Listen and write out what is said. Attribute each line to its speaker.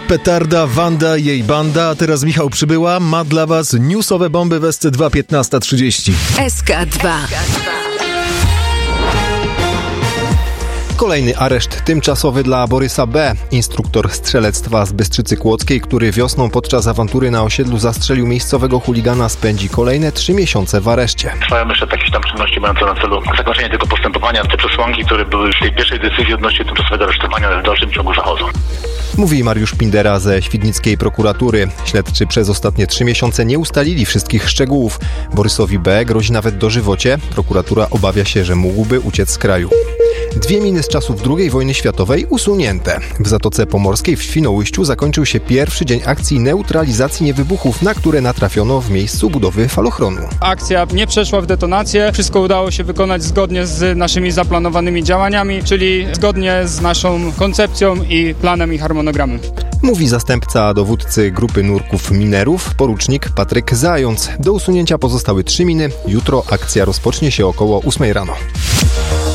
Speaker 1: Petarda, Wanda, jej banda, a teraz Michał Przybyła ma dla was newsowe bomby w SC2 15:30.
Speaker 2: SK2.
Speaker 3: Kolejny areszt tymczasowy dla Borysa B., instruktor strzelectwa z Bystrzycy Kłodzkiej, który wiosną podczas awantury na osiedlu zastrzelił miejscowego chuligana, spędzi kolejne 3 miesiące w areszcie.
Speaker 4: Trwają jeszcze jakieś tam czynności mające na celu zakończenie tego postępowania. Te przesłanki, które były w tej pierwszej decyzji odnośnie tymczasowego aresztowania, w dalszym ciągu zachodzą.
Speaker 3: Mówi Mariusz Pindera ze świdnickiej prokuratury. Śledczy przez ostatnie 3 miesiące nie ustalili wszystkich szczegółów. Borysowi B. grozi nawet dożywocie. Prokuratura obawia się, że mógłby uciec z kraju. 2 miny z czasów II wojny światowej usunięte. W Zatoce Pomorskiej w Świnoujściu zakończył się pierwszy dzień akcji neutralizacji niewybuchów, na które natrafiono w miejscu budowy falochronu.
Speaker 5: Akcja nie przeszła w detonację. Wszystko udało się wykonać zgodnie z naszymi zaplanowanymi działaniami, czyli zgodnie z naszą koncepcją i planem i harmonogramem.
Speaker 3: Mówi zastępca dowódcy grupy nurków minerów, porucznik Patryk Zając. Do usunięcia pozostały 3 miny. Jutro akcja rozpocznie się około 8 rano.